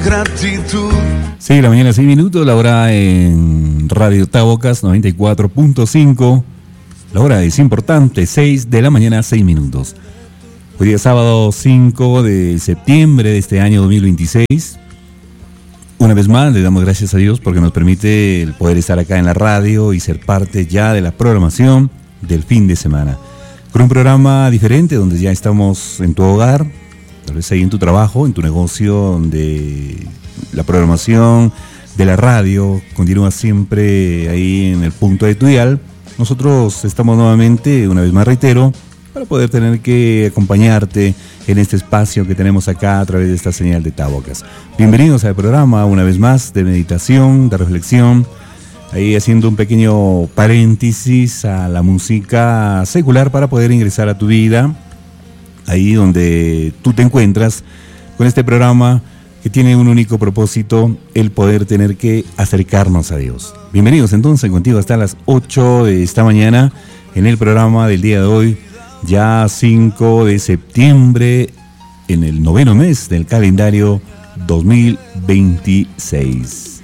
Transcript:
gratitud. Sí, la mañana 6 minutos, la hora en Radio Tabocas 94.5. La hora es importante, 6 de la mañana, 6 minutos. Hoy día sábado 5 de septiembre de este año 2026. Una vez más le damos gracias a Dios porque nos permite el poder estar acá en la radio y ser parte ya de la programación del fin de semana. Con un programa diferente donde ya estamos en tu hogar, tal vez ahí en tu trabajo, en tu negocio, donde la programación de la radio continúa siempre ahí en el punto de tu dial. Nosotros estamos nuevamente, una vez más reitero, para poder tener que acompañarte en este espacio que tenemos acá a través de esta señal de Tabocas. Bienvenidos al programa una vez más de meditación, de reflexión, ahí haciendo un pequeño paréntesis a la música secular para poder ingresar a tu vida, ahí donde tú te encuentras con este programa que tiene un único propósito, el poder tener que acercarnos a Dios. Bienvenidos entonces contigo hasta las 8 de esta mañana en el programa del día de hoy, ya 5 de septiembre, en el 9º mes del calendario 2026.